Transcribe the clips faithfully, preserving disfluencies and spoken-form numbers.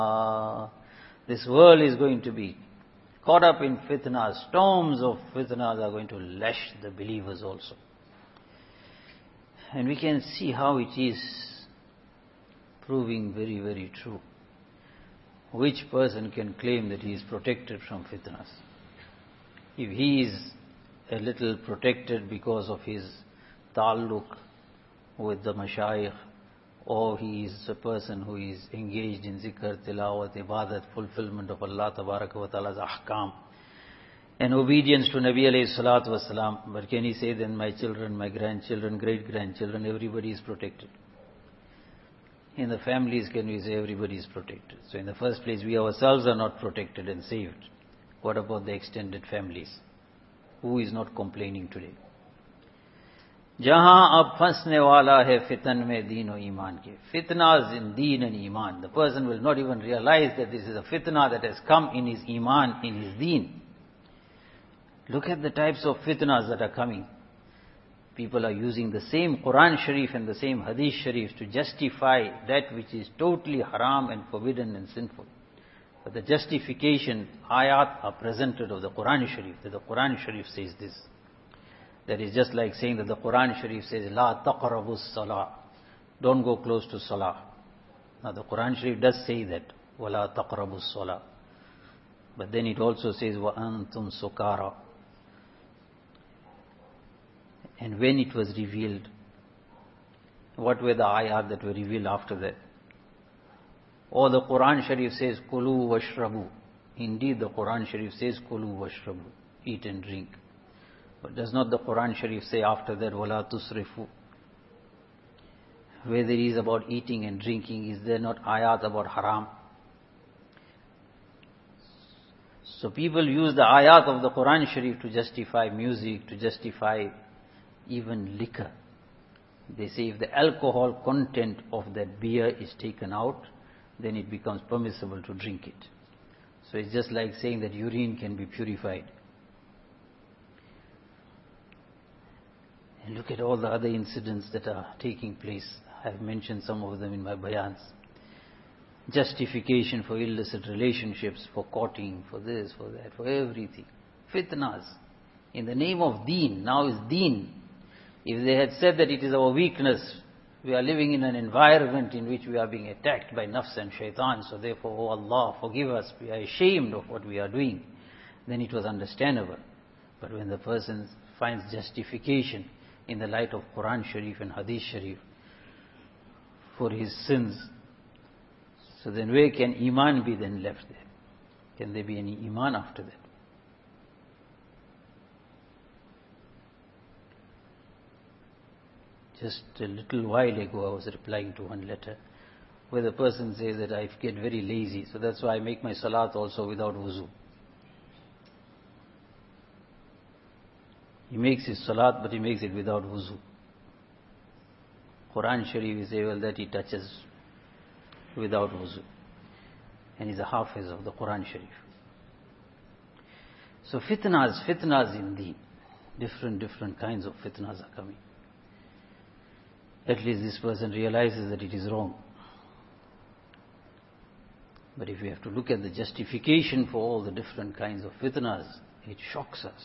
Uh, this world is going to be caught up in fitnas. Storms of fitnas are going to lash the believers also. And we can see how it is proving very, very true. Which person can claim that he is protected from fitnas? If he is a little protected because of his ta'alluq with the mashayikh, or he is a person who is engaged in zikr, tilawat, ibadat, fulfillment of Allah tabaraka wa ta'ala's ahkam, and obedience to Nabi alayhi salatu wasalam. But can he say then my children, my grandchildren, great-grandchildren, everybody is protected? In the families, can we say everybody is protected? So in the first place, we ourselves are not protected and saved. What about the extended families? Who is not complaining today? Jahan ab fansne wala hai fitan mein deen o iman ke. Fitnas in deen and iman. The person will not even realize that this is a fitna that has come in his iman, in his deen. Look at the types of fitnas that are coming. People are using the same Quran Sharif and the same Hadith Sharif to justify that which is totally haram and forbidden and sinful. But the justification, ayat are presented of the Quran Sharif, that the Quran Sharif says this. That is just like saying that the Quran Sharif says, La taqrabu salah. Don't go close to salah. Now the Quran Sharif does say that, Wala taqrabu salah. But then it also says, Wa antum sukara. And when it was revealed, what were the ayat that were revealed after that? Or the Quran Sharif says, Kulu washrabu. Indeed, the Quran Sharif says, Kulu washrabu. Eat and drink. But does not the Quran Sharif say after that, Wala tusrifu? Where there is about eating and drinking, is there not ayat about haram? So people use the ayat of the Quran Sharif to justify music, to justify even liquor. They say if the alcohol content of that beer is taken out, then it becomes permissible to drink it. So it's just like saying that urine can be purified. And look at all the other incidents that are taking place. I have mentioned some of them in my bayans. Justification for illicit relationships, for courting, for this, for that, for everything. Fitnas. In the name of deen. Now is deen. If they had said that it is our weakness, we are living in an environment in which we are being attacked by nafs and shaitan, so therefore, oh Allah, forgive us, we are ashamed of what we are doing, then it was understandable. But when the person finds justification in the light of Quran Sharif and Hadith Sharif for his sins, so then where can iman be then left there? Can there be any iman after that? Just a little while ago I was replying to one letter where the person says that I get very lazy, so that's why I make my salat also without wuzu. He makes his salat, but he makes it without wuzu. Quran Sharif is able that he touches without wuzu. And he's a hafiz of the Quran Sharif. So fitnas, fitnas in deen. Different, different kinds of fitnas are coming. At least this person realizes that it is wrong. But if we have to look at the justification for all the different kinds of fitnas, it shocks us.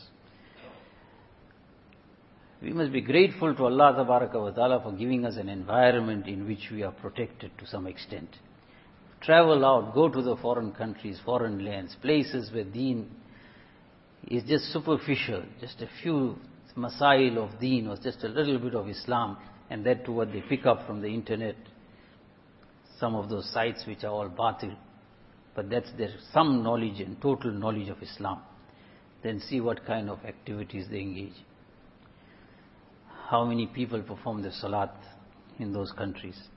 We must be grateful to Allah Tabaraka wa Ta'ala for giving us an environment in which we are protected to some extent. Travel out, go to the foreign countries, foreign lands, places where deen is just superficial, just a few masail of deen or just a little bit of Islam, and that too what they pick up from the internet, some of those sites which are all batil, but that's their some knowledge and total knowledge of Islam. Then see what kind of activities they engage. How many people perform the salat in those countries?